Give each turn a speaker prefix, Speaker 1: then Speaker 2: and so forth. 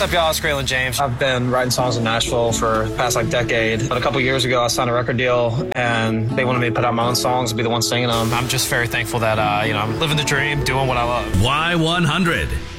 Speaker 1: up, y'all? It's Graylin James.
Speaker 2: I've been writing songs in Nashville for the past decade. But a couple years ago, I signed a record deal, and they wanted me to put out my own songs and be the one singing them.
Speaker 1: I'm just very thankful that, I'm living the dream, doing what I love.
Speaker 3: Y100.